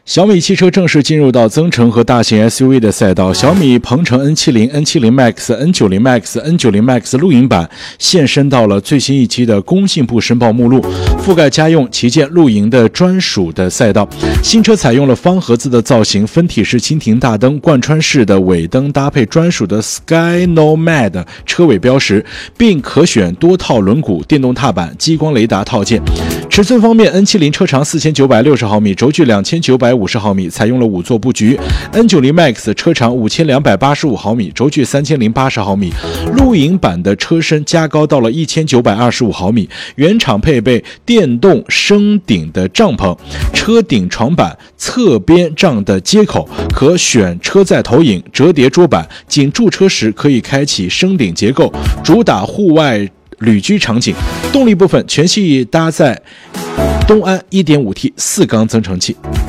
小米汽车正式进入到增程和大型 SUV 的赛道，小米鹏程 N70、N70 Max、N90 Max、N90 Max 露营版现身到了最新一期的工信部申报目录，覆盖家用、旗舰、露营的专属的赛道。新车采用了方盒子的造型，分体式蜻蜓大灯，贯穿式的尾灯，搭配专属的 Sky Nomad 车尾标识，并可选多套轮毂、电动踏板、激光雷达套件。尺寸方面 ，N70 车长4960毫米，轴距2950毫米，采用了5座布局。N90 Max 车长5285毫米，轴距3080毫米。露营版的车身加高到了1925毫米，原厂配备电动升顶的帐篷，车顶床板侧边帐的接口，可选车载投影、折叠桌板，仅驻车时可以开启升顶结构，主打户外旅居场景。动力部分全系搭载东安 1.5T 4缸增程器。